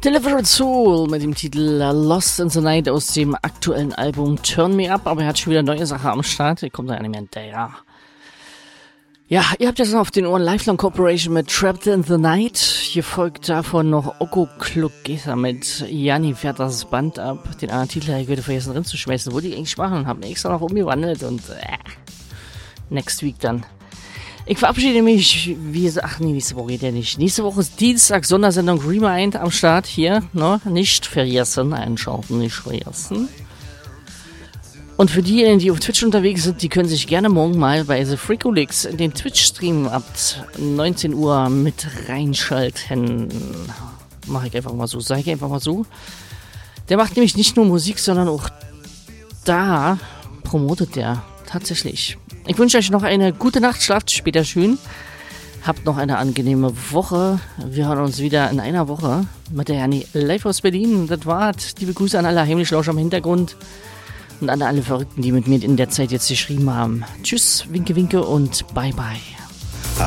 Delivered Soul mit dem Titel Lost in the Night aus dem aktuellen Album Turn Me Up, aber er hat schon wieder neue Sachen am Start, ich komme da ja nicht mehr hinterher. Ja, ihr habt jetzt noch auf den Ohren Lifelong Corporation mit Trapped in the Night, gefolgt davon noch Oko Klugesa mit Janni fährt das Band ab, den anderen Titel habe ich wieder vergessen drin zu schmeißen, wollte ich eigentlich machen und habe extra noch umgewandelt und next week dann. Ich verabschiede mich, nächste Woche geht ja nicht. Nächste Woche ist Dienstag, Sondersendung Remind am Start hier, ne? Nicht vergessen, einschalten, nicht vergessen. Und für diejenigen, die auf Twitch unterwegs sind, die können sich gerne morgen mal bei The Freakolix in den Twitch-Stream ab 19 Uhr mit reinschalten. Sage ich einfach mal so. Der macht nämlich nicht nur Musik, sondern auch da promotet der tatsächlich. Ich wünsche euch noch eine gute Nacht, schlaft später schön. Habt noch eine angenehme Woche. Wir hören uns wieder in einer Woche mit der Janni live aus Berlin. Das war's. Liebe Grüße an alle Heimlichlauscher im Hintergrund und an alle Verrückten, die mit mir in der Zeit jetzt geschrieben haben. Tschüss, winke, winke und bye, bye.